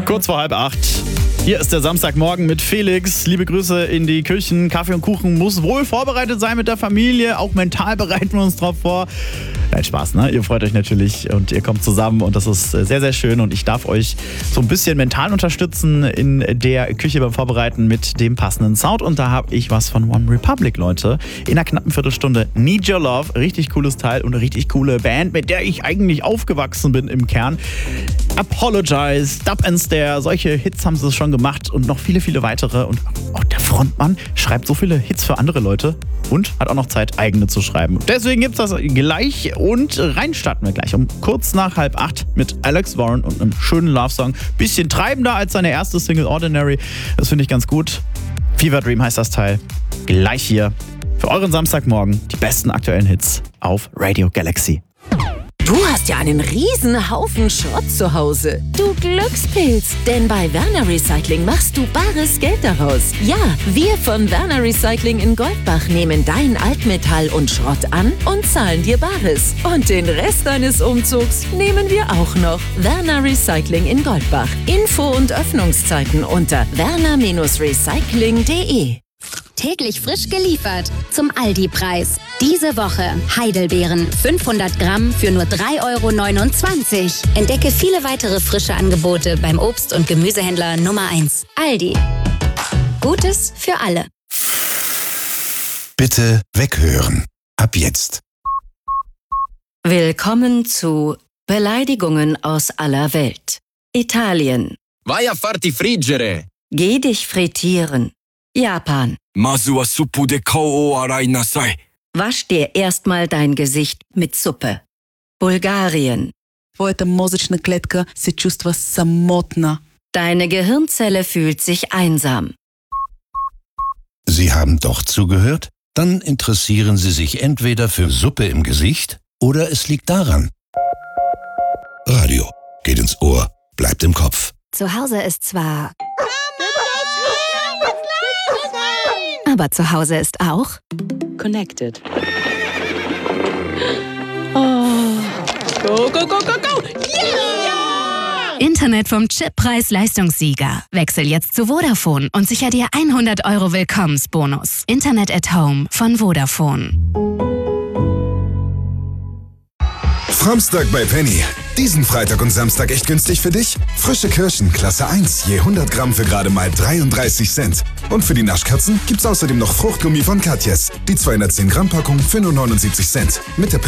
Kurz vor 7:30. Hier ist der Samstagmorgen mit Felix. Liebe Grüße in die Küchen. Kaffee und Kuchen muss wohl vorbereitet sein mit der Familie. Auch mental bereiten wir uns drauf vor. Nein, Spaß, ne? Ihr freut euch natürlich und ihr kommt zusammen und das ist sehr, sehr schön. Und ich darf euch so ein bisschen mental unterstützen in der Küche beim Vorbereiten mit dem passenden Sound. Und da habe ich was von One Republic, Leute. In einer knappen Viertelstunde Need Your Love. Richtig cooles Teil und eine richtig coole Band, mit der ich eigentlich aufgewachsen bin im Kern. Apologize, Stop and Stare, solche Hits haben sie schon gemacht und noch viele, viele weitere. Und auch der Frontmann schreibt so viele Hits für andere Leute und hat auch noch Zeit, eigene zu schreiben. Deswegen gibt's das gleich und rein starten wir gleich um kurz nach 7:30 mit Alex Warren und einem schönen Love-Song. Bisschen treibender als seine erste Single Ordinary. Das finde ich ganz gut. Fever Dream heißt das Teil. Gleich hier für euren Samstagmorgen die besten aktuellen Hits auf Radio Galaxy. Du hast ja einen riesen Haufen Schrott zu Hause. Du Glückspilz, denn bei Werner Recycling machst du bares Geld daraus. Ja, wir von Werner Recycling in Goldbach nehmen dein Altmetall und Schrott an und zahlen dir Bares. Und den Rest deines Umzugs nehmen wir auch noch. Werner Recycling in Goldbach. Info und Öffnungszeiten unter werner-recycling.de. Täglich frisch geliefert zum Aldi-Preis. Diese Woche Heidelbeeren 500 Gramm für nur 3,29 €. Entdecke viele weitere frische Angebote beim Obst- und Gemüsehändler Nummer 1. Aldi. Gutes für alle. Bitte weghören. Ab jetzt. Willkommen zu Beleidigungen aus aller Welt. Italien. Vai a farti friggere. Geh dich frittieren. Japan. Mazu wa suppu de kao o arai nasai. Wasch dir erstmal dein Gesicht mit Suppe. Bulgarien. Твоята мозъчна клетка се чувства самотна. Deine Gehirnzelle fühlt sich einsam. Sie haben doch zugehört? Dann interessieren Sie sich entweder für Suppe im Gesicht oder es liegt daran. Radio geht ins Ohr, bleibt im Kopf. Zu Hause ist zwar... Aber zu Hause ist auch... Connected. Oh. Go, go, go, go, go! Yeah! Internet vom Chippreis-Leistungssieger. Wechsel jetzt zu Vodafone und sicher dir 100 € Willkommensbonus. Internet at Home von Vodafone. Samstag bei Penny. Diesen Freitag und Samstag echt günstig für dich? Frische Kirschen, Klasse 1, je 100 Gramm für gerade mal 33 Cent. Und für die Naschkatzen gibt's außerdem noch Fruchtgummi von Katjes. Die 210 Gramm Packung für nur 79 Cent. Mit der